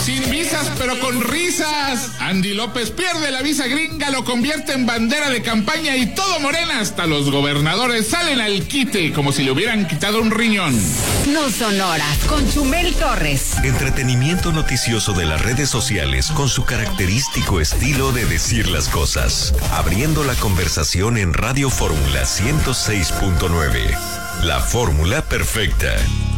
Sin visas, pero con risas. Andy López pierde la visa gringa, lo convierte en bandera de campaña y todo Morena, hasta los gobernadores, salen al quite como si le hubieran quitado un riñón. No son horas, con Chumel Torres. Entretenimiento noticioso de las redes sociales con su característico estilo de decir las cosas. Abriendo la conversación en Radio Fórmula 106.9. La fórmula perfecta.